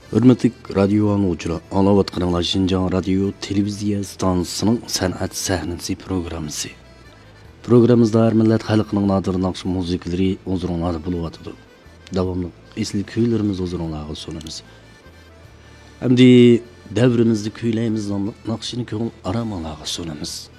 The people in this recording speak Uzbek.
Hürmetlik radyo anlıqçılar, anlavatqanlar Şinjan radyo televiziya stansiyasının san'at sahnesi programısı. Programımızda her millet xalqining nadir naqsh musiqalari o'zroqlarda bo'lyapti. Davomli esli kuylarimiz o'zroqlarga sunamiz. Hamda davrimizda kuylaymiz nomli naqshini ko'ngil aramoqlarga sunamiz.